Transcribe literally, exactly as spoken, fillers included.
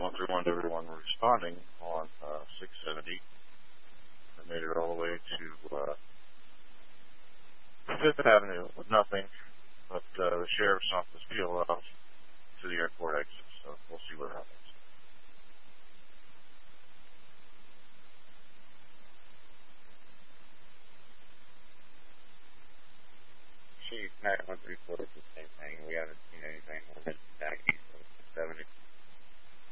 one three one to everyone responding on uh, six seventy. I made it all the way to uh, Fifth Avenue with nothing, but uh, the sheriff's office peeled off to the airport exit, so we'll see what happens. Chief, nine one three four is the same thing. We haven't seen anything more than that east of seventy.